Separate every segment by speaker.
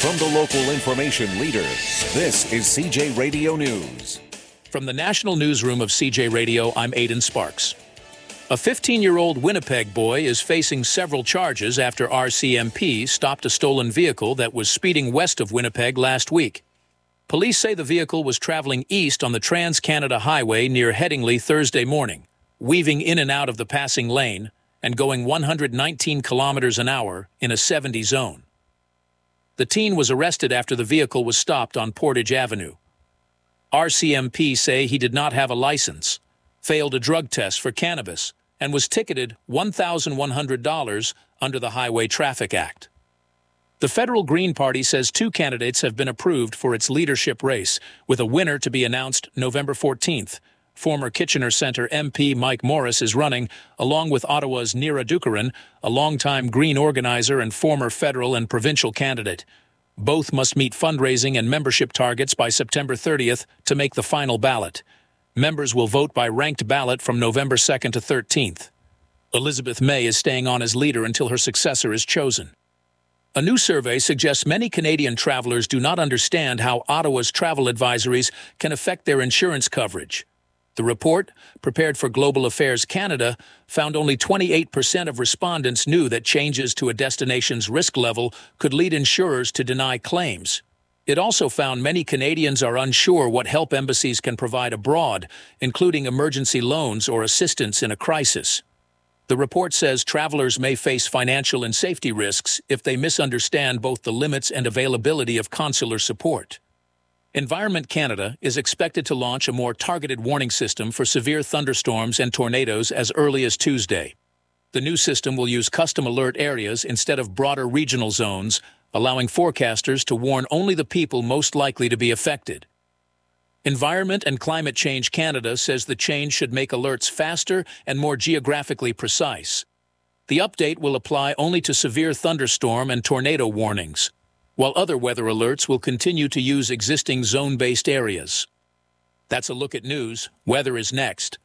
Speaker 1: From the local information leader, this is CJ Radio News.
Speaker 2: From the National Newsroom of CJ Radio, I'm Aidan Sparks. A 15-year-old Winnipeg boy is facing several charges after RCMP stopped a stolen vehicle that was speeding west of Winnipeg last week. Police say the vehicle was traveling east on the Trans-Canada Highway near Headingley Thursday morning, weaving in and out of the passing lane and going 119 kilometers an hour in a 70 zone. The teen was arrested after the vehicle was stopped on Portage Avenue. RCMP say he did not have a license, failed a drug test for cannabis, and was ticketed $1,100 under the Highway Traffic Act. The federal Green Party says 2 candidates have been approved for its leadership race, with a winner to be announced November 14th. Former Kitchener Centre MP Mike Morris is running, along with Ottawa's Neera Dookaran, a longtime Green organizer and former federal and provincial candidate. Both must meet fundraising and membership targets by September 30th to make the final ballot. Members will vote by ranked ballot from November 2nd to 13th. Elizabeth May is staying on as leader until her successor is chosen. A new survey suggests many Canadian travelers do not understand how Ottawa's travel advisories can affect their insurance coverage. The report, prepared for Global Affairs Canada, found only 28% of respondents knew that changes to a destination's risk level could lead insurers to deny claims. It also found many Canadians are unsure what help embassies can provide abroad, including emergency loans or assistance in a crisis. The report says travelers may face financial and safety risks if they misunderstand both the limits and availability of consular support. Environment Canada is expected to launch a more targeted warning system for severe thunderstorms and tornadoes as early as Tuesday. The new system will use custom alert areas instead of broader regional zones, allowing forecasters to warn only the people most likely to be affected. Environment and Climate Change Canada says the change should make alerts faster and more geographically precise. The update will apply only to severe thunderstorm and tornado warnings, while other weather alerts will continue to use existing zone-based areas. That's a look at news. Weather is next.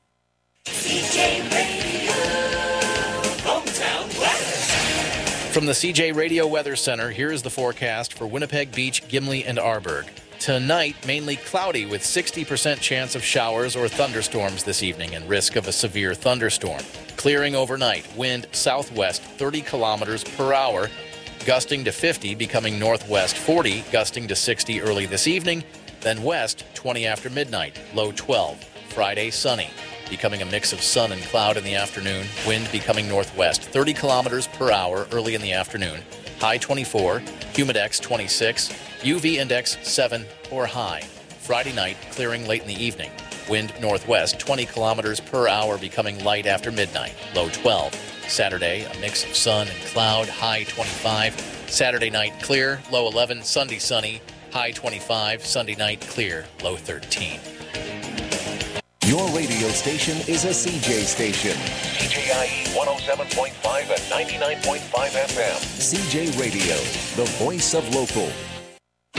Speaker 3: CJ Radio, hometown weather.
Speaker 4: From the CJ Radio Weather Center, here is the forecast for Winnipeg Beach, Gimli, and Arborg. Tonight, mainly cloudy with 60% chance of showers or thunderstorms this evening and risk of a severe thunderstorm. Clearing overnight, wind southwest 30 kilometers per hour, gusting to 50, becoming northwest 40, gusting to 60 early this evening, then west 20 after midnight, low 12. Friday, sunny, becoming a mix of sun and cloud in the afternoon, wind becoming northwest 30 kilometers per hour early in the afternoon, high 24, humidex 26, UV index 7 or high. Friday night, clearing late in the evening, wind northwest 20 kilometers per hour becoming light after midnight, low 12. Saturday, a mix of sun and cloud, high 25. Saturday night, clear, low 11. Sunday, sunny, high 25. Sunday night, clear, low 13.
Speaker 1: Your radio station is a CJ station.
Speaker 5: CJIE 107.5 and 99.5 FM.
Speaker 1: CJ Radio, the voice of local.